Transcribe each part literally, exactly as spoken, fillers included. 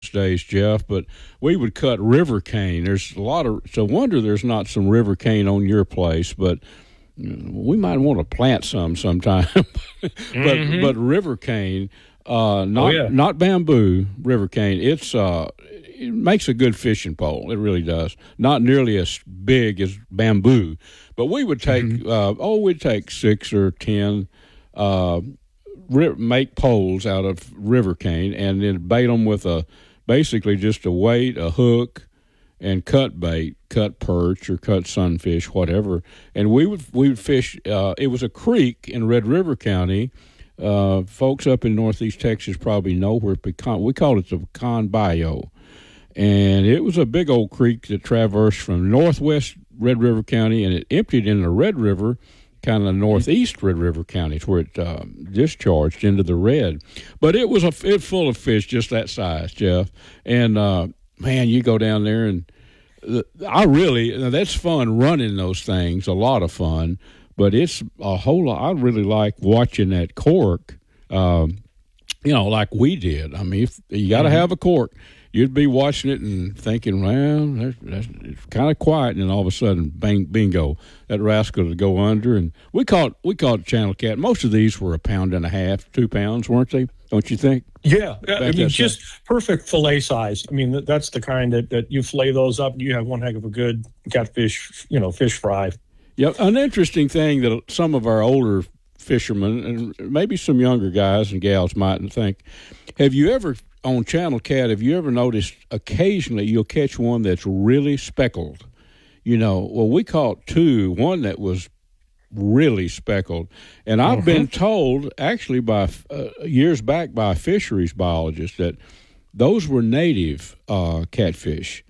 days, Jeff, but we would cut river cane. There's a lot of, it's a wonder there's not some river cane on your place, but we might want to plant some sometime. but mm-hmm. but river cane, uh, not oh, yeah. not bamboo, river cane. It's uh, it makes a good fishing pole. It really does. Not nearly as big as bamboo, but we would take mm-hmm. uh, oh we'd take six or ten. Uh, make poles out of river cane and then bait them with a basically just a weight, a hook, and cut bait, cut perch or cut sunfish, whatever. And we would we would fish. Uh, it was a creek in Red River County. Uh, folks up in Northeast Texas probably know where Pecan. We called it the Pecan Bayou, and it was a big old creek that traversed from northwest Red River County, and it emptied in the Red River. Kind of northeast Red River counties where it uh, discharged into the Red. But it was a it full of fish just that size, Jeff. And, uh, man, you go down there and uh, I really, that's fun running those things, a lot of fun. But it's a whole lot. I really like watching that cork, um, you know, like we did. I mean, if, you got to mm-hmm. have a cork. You'd be watching it and thinking, well, that's, that's, it's kind of quiet, and then all of a sudden, bang, bingo, that rascal would go under. And we caught we caught channel cat. Most of these were a pound and a half, two pounds, weren't they? Don't you think? Yeah, I mean, just size. Perfect fillet size. I mean, that's the kind that, that you fillet those up, and you have one heck of a good catfish, you know, fish fry. Yeah, an interesting thing that some of our older fishermen and maybe some younger guys and gals mightn't think, have you ever – on channel cat, have you ever noticed occasionally you'll catch one that's really speckled? You know, well, we caught two, one that was really speckled. And I've mm-hmm. been told, actually, by uh, years back by a fisheries biologist, that those were native uh, catfish.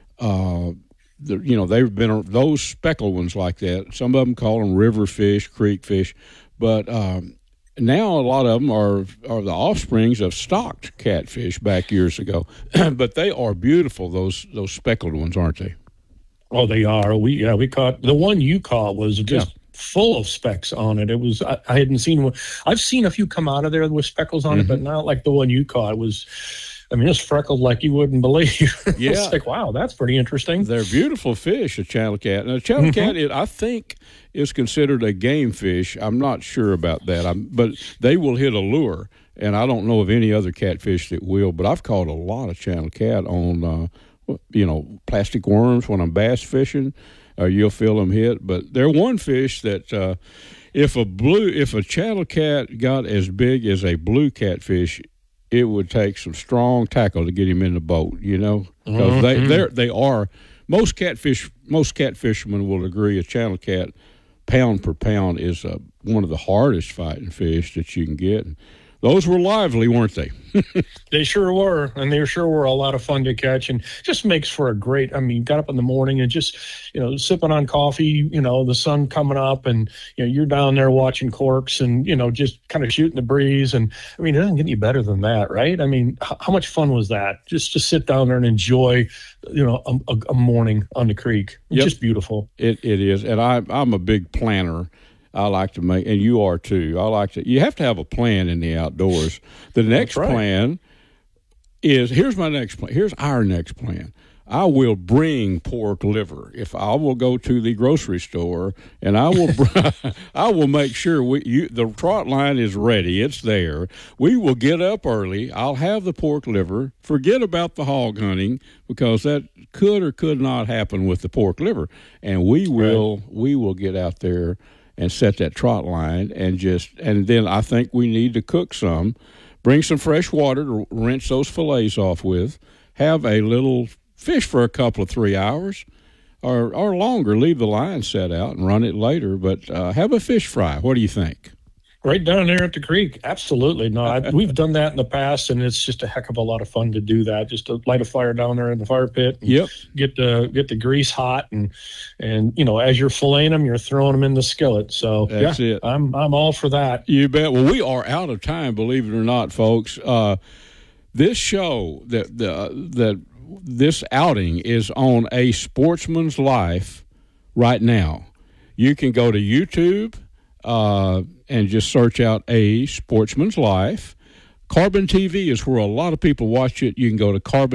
Uh, the, you know, they've been those speckled ones like that. Some of them call them river fish, creek fish. But um, now a lot of them are are the offsprings of stocked catfish back years ago, but they are beautiful. Those those speckled ones, aren't they? Oh, they are. We yeah, we caught the one you caught was just yeah. full of specks on it. It was I, I hadn't seen one. I've seen a few come out of there with speckles on mm-hmm. it, but not like the one you caught. It was. I mean, it's freckled like you wouldn't believe. Yeah. It's like, wow, that's pretty interesting. They're beautiful fish, a channel cat. Now, a channel mm-hmm. cat, it, I think, is considered a game fish. I'm not sure about that, I'm, but they will hit a lure, and I don't know of any other catfish that will, but I've caught a lot of channel cat on, uh, you know, plastic worms when I'm bass fishing. Uh, you'll feel them hit, but they're one fish that uh, if a blue, if a channel cat got as big as a blue catfish, it would take some strong tackle to get him in the boat, you know, because mm-hmm. they they are most catfish most catfishermen will agree a channel cat pound per pound is uh, one of the hardest fighting fish that you can get. Those were lively, weren't they? They sure were, and they sure were a lot of fun to catch, and just makes for a great. I mean, got up in the morning and just, you know, sipping on coffee, you know, the sun coming up, and you know, you're down there watching corks, and you know, just kind of shooting the breeze, and I mean, it doesn't get any better than that, right? I mean, h- how much fun was that? Just to sit down there and enjoy, you know, a, a morning on the creek. It's yep. just beautiful. It it is, and I I'm a big planner. I like to make, and you are too. I like to, you have to have a plan in the outdoors. The next right. plan is, here's my next plan. Here's our next plan. I will bring pork liver. If I will go to the grocery store and I will, I will make sure we, you, the trot line is ready. It's there. We will get up early. I'll have the pork liver. Forget about the hog hunting because that could or could not happen with the pork liver. And we will, right. we will get out there and set that trot line and just, and then I think we need to cook some, bring some fresh water to rinse those fillets off with, have a little fish for a couple of three hours or, or longer, leave the line set out and run it later, but uh, have a fish fry. What do you think? Right down there at the creek. Absolutely. No, I, we've done that in the past, and it's just a heck of a lot of fun to do that. Just to light a fire down there in the fire pit. And yep. Get the get the grease hot, and and you know, as you're filleting them, you're throwing them in the skillet. So that's yeah, it. I'm I'm all for that. You bet. Well, we are out of time, believe it or not, folks. Uh, this show that the that this outing is on A Sportsman's Life right now. You can go to YouTube. Uh, and just search out A Sportsman's Life. Carbon T V is where a lot of people watch it. You can go to Carbon